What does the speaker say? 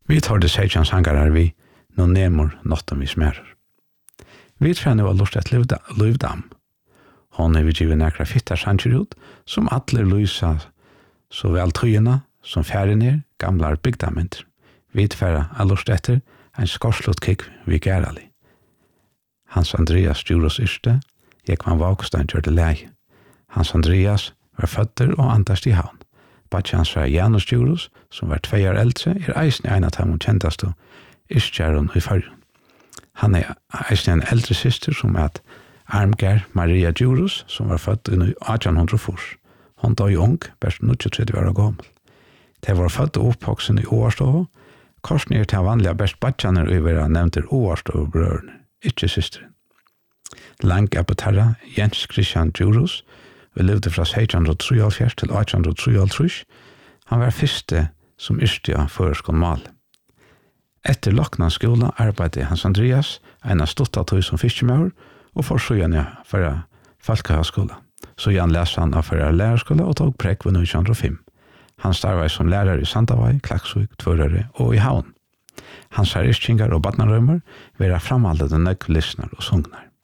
Vi tar det seg sangar her vi, nå nemor notten vi smerer. Vi tror nu har lurt et Løvdam. Hon er vi givet nekra fittar sanger ut, som atler lysa så vel tøyene som færre ned, gamlar bygdamenter. Vi tror har lurt etter en skorslott kikk vi gærali. Hans Andreas Djuros yrste, Jekvan Vågstein gjør det leie. Hans Andreas var føtter og andast i havn. Batje hans var Janus Djuros, som var 2 år eldre, eisen i en av dem kjentast og yrstjæren i fargen. Han eisen en eldre syster som Armgær Maria Djuros, som var født i 1804. Hon døg ung, best 23 år gammel. De var født og oppvoksen i Åarstov, korsnir til vanlige best batjaner og være nevnter Åarstov-brødrene, ikke systeren. Lang apotarra Jens Christian Djuros, vi levde fra 1673 til 1873. Han var første som yrstja føreskål. Etter Loknan skola arbeidde Hans Andreas en av stuttatøy som fiskemauer og forsøgjende for Falkahøgskola. Så Jan leste han av for lærerskola og tog prekk ved 1905. Han starvet som lærer i Sandavai, Klaksvik, Tvørøre og i Havn. Hans herreskjengar og badnarømmer var framaldet nøkkelistner og sungnar.